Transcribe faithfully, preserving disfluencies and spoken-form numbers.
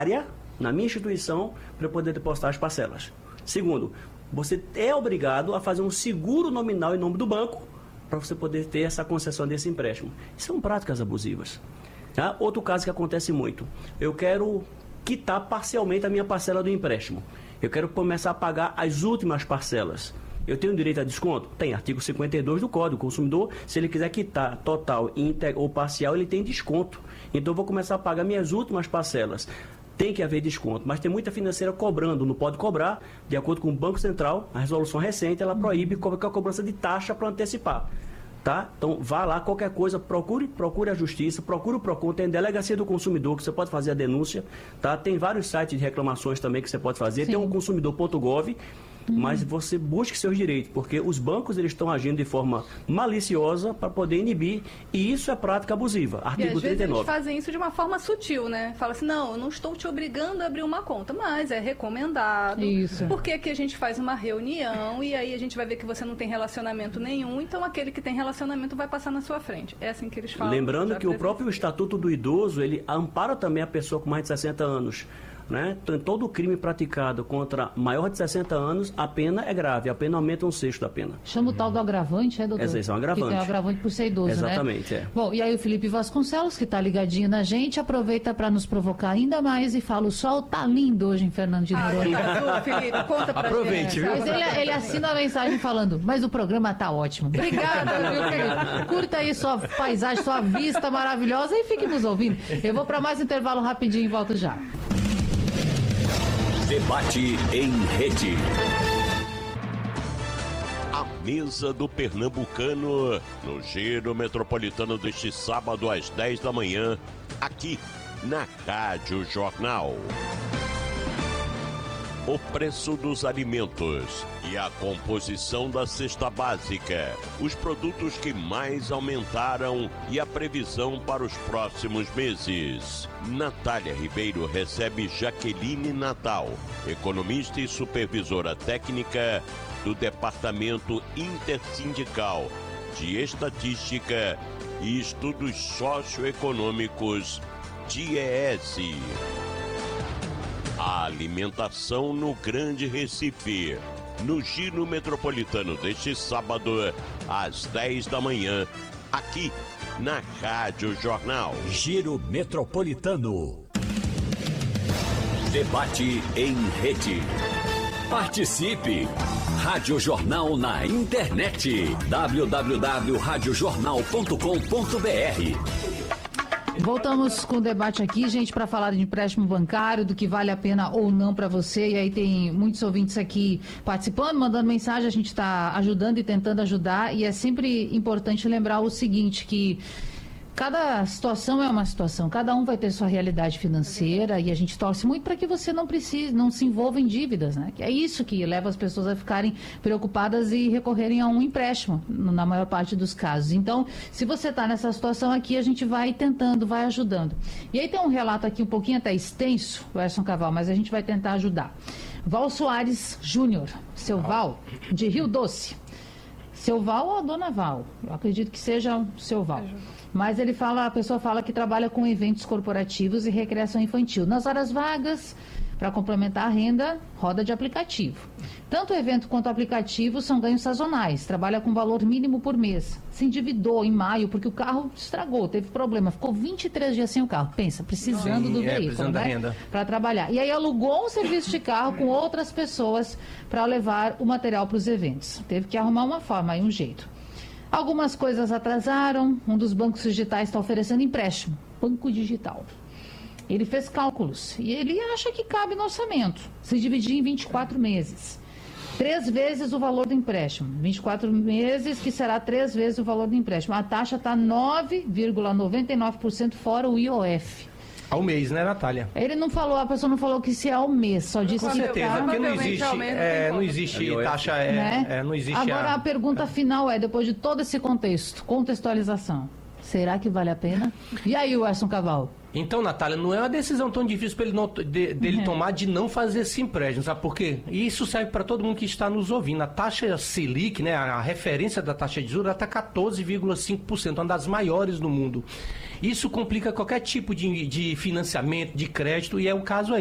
na minha instituição para eu poder depositar as parcelas. Segundo, você é obrigado a fazer um seguro nominal em nome do banco para você poder ter essa concessão desse empréstimo. São práticas abusivas. Tá? Outro caso que acontece muito, eu quero quitar parcialmente a minha parcela do empréstimo. Eu quero começar a pagar as últimas parcelas. Eu tenho direito a desconto? Tem, artigo cinquenta e dois do Código. O consumidor, se ele quiser quitar total, íntegro ou parcial, ele tem desconto. Então, eu vou começar a pagar minhas últimas parcelas. Tem que haver desconto, mas tem muita financeira cobrando, não pode cobrar, de acordo com o Banco Central, a resolução recente, ela proíbe qualquer cobrança de taxa para antecipar. Tá? Então, vá lá, qualquer coisa, procure, procure a Justiça, procure o PROCON, tem Delegacia do Consumidor, que você pode fazer a denúncia, tá? Tem vários sites de reclamações também que você pode fazer, Sim. Tem o consumidor ponto gov, Uhum. mas você busque seus direitos, porque os bancos eles estão agindo de forma maliciosa para poder inibir, e isso é prática abusiva. Artigo e às trinta e nove. Vezes eles fazem isso de uma forma sutil, né? Fala assim, não, eu não estou te obrigando a abrir uma conta, mas é recomendado. Isso. Porque aqui a gente faz uma reunião e aí a gente vai ver que você não tem relacionamento nenhum, então aquele que tem relacionamento vai passar na sua frente. É assim que eles falam. Lembrando que o próprio Estatuto do Idoso, ele ampara também a pessoa com mais de sessenta anos. Né? Então, todo crime praticado contra maior de sessenta anos, a pena é grave, a pena aumenta um sexto da pena. Chama o tal do agravante, é, doutor? Essa é um agravante. Que tem um agravante por ser idoso, Exatamente, né? é. Bom, e aí o Felipe Vasconcelos, que está ligadinho na gente, aproveita para nos provocar ainda mais e fala, o sol tá lindo hoje em Fernando de Noronha. Ah, Felipe, conta pra Aproveite, gente. viu? Mas ele, ele assina a mensagem falando, mas o programa tá ótimo. Obrigada, viu, Felipe? Curta aí sua paisagem, sua vista maravilhosa e fique nos ouvindo. Eu vou para mais um intervalo rapidinho e volto já. Debate em rede. A mesa do Pernambucano no Giro Metropolitano deste sábado às dez da manhã, aqui na Rádio Jornal. O preço dos alimentos e a composição da cesta básica, os produtos que mais aumentaram e a previsão para os próximos meses. Natália Ribeiro recebe Jaqueline Natal, economista e supervisora técnica do Departamento Intersindical de Estatística e Estudos Socioeconômicos, D I E S. A alimentação no Grande Recife, no Giro Metropolitano deste sábado, às dez da manhã, aqui na Rádio Jornal. Giro Metropolitano. Debate em rede. Participe! Rádio Jornal na internet. w w w ponto rádio jornal ponto com ponto b r. Voltamos com o debate aqui, gente, para falar de empréstimo bancário, do que vale a pena ou não para você. E aí tem muitos ouvintes aqui participando, mandando mensagem, a gente está ajudando e tentando ajudar. E é sempre importante lembrar o seguinte, que cada situação é uma situação, cada um vai ter sua realidade financeira e a gente torce muito para que você não precise, não se envolva em dívidas, né? Que é isso que leva as pessoas a ficarem preocupadas e recorrerem a um empréstimo, na maior parte dos casos. Então, se você está nessa situação aqui, a gente vai tentando, vai ajudando. E aí tem um relato aqui um pouquinho até extenso, Edson Caval, mas a gente vai tentar ajudar. Val Soares Júnior, seu Val, de Rio Doce. Seu Val ou a dona Val? Eu acredito que seja o seu Val. Mas ele fala, a pessoa fala que trabalha com eventos corporativos e recreação infantil. Nas horas vagas, para complementar a renda, roda de aplicativo. Tanto o evento quanto o aplicativo são ganhos sazonais. Trabalha com valor mínimo por mês. Se endividou em maio porque o carro estragou, teve problema. Ficou vinte e três dias sem o carro. Pensa, precisando Sim, do é, veículo, precisando né? da renda. Para trabalhar. E aí alugou um serviço de carro com outras pessoas para levar o material para os eventos. Teve que arrumar uma forma, aí um jeito. Algumas coisas atrasaram, um dos bancos digitais está oferecendo empréstimo, banco digital. Ele fez cálculos e ele acha que cabe no orçamento, se dividir em vinte e quatro meses. Três vezes o valor do empréstimo, vinte e quatro meses, que será três vezes o valor do empréstimo. A taxa está nove vírgula noventa e nove por cento fora o I O F. Ao mês, né, Natália? Ele não falou, a pessoa não falou que se é ao mês, só disse Com que certeza, tá, porque não provavelmente existe, ao mês não é, tem não como. existe taxa, é, né? é, não existe Agora a... a pergunta final é, depois de todo esse contexto, contextualização, Será que vale a pena? E aí, Weston Cavalo? Então, Natália, não é uma decisão tão difícil para ele não, de, dele Uhum. tomar de não fazer esse empréstimo, sabe por quê? E isso serve para todo mundo que está nos ouvindo. A taxa Selic, né, a referência da taxa de juros, está quatorze vírgula cinco por cento, uma das maiores no mundo. Isso complica qualquer tipo de, de financiamento, de crédito, e é o caso aí.